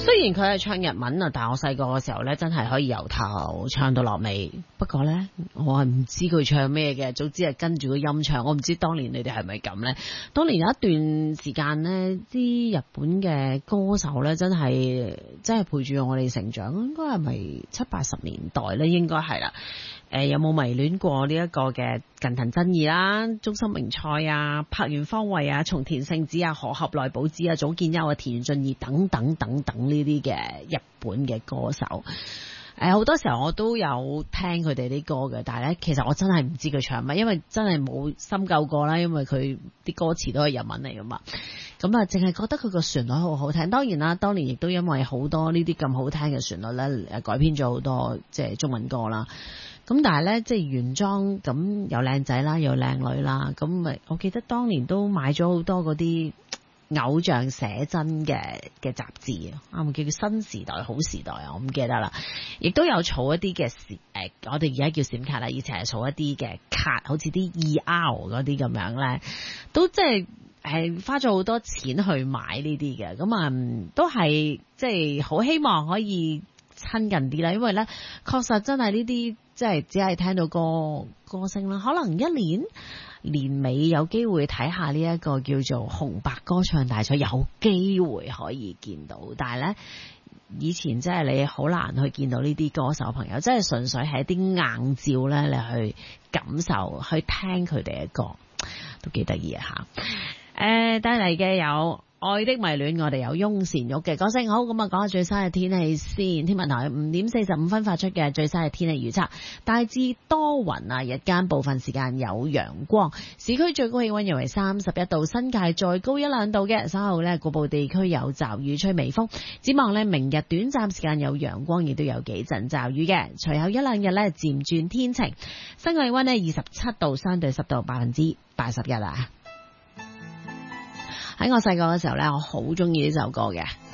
雖然佢係唱日文啊，但係我細個嘅時候呢，真係可以由頭唱到落尾。不過呢，我係唔知佢唱咩嘅，總之係跟住個音唱。我唔知當年你哋係咪咁呢？當年有一段時間呢，啲日本嘅歌手呢，真係陪住我哋成長。應該係咪70、80年代呢？應該係啦。有冇迷戀過呢一個嘅近藤真二啦、中森明菜啊、柏原芳惠啊、松田聖子啊、河合奈保子啊、早見優啊、田津義等等等等呢啲嘅日本嘅歌手。好多時候我都有聽佢哋啲歌嘅，但係咧其實我真係唔知佢唱乜，因為真係冇深究過啦，因為佢啲歌詞都係日文嚟噶嘛。咁啊，淨係覺得佢個旋律好好聽。當然啦，當年亦都因為好多呢啲咁好聽嘅旋律咧，改編咗好多即係中文歌啦。咁但係咧，即係原裝咁有靚仔啦，有靚女啦。咁咪我記得當年都買咗好多嗰啲偶像寫真嘅雜誌啊，啱唔叫新時代、好時代啊，我唔記得啦。亦都有儲一啲嘅我哋而家叫閃卡啦，以前係儲一啲嘅卡，好似啲 ER 嗰啲咁樣咧，都即係花咗好多錢去買呢啲嘅。咁啊，都係即係好希望可以親近啲啦，因為咧確實真係呢啲即係只係聽到歌聲啦，可能一年尾有機會睇下呢一個叫做紅白歌唱大賽，有機會可以見到。但係咧以前真係你好難去見到呢啲歌手朋友，真係純粹係一啲硬照咧，你去感受去聽佢哋嘅歌，都幾得意啊吓。帶嚟嘅有愛的迷戀，我哋有翁倩玉嘅歌聲。好，咁啊講下最新嘅天氣先。天文台5點45分發出嘅最新嘅天氣預測，大致多雲啊，日間部分時間有陽光，市區最高氣溫約為31度，新界再高1-2度嘅。稍後呢，局部地區有驟雨，吹微風。展望呢，明日短暫時間有陽光，亦都有幾陣驟雨嘅。隨後1-2日呢，漸轉天晴。新界氣溫呢27度，相對濕度81%啊。喺我細個嘅時候呢，我好中意呢首歌嘅。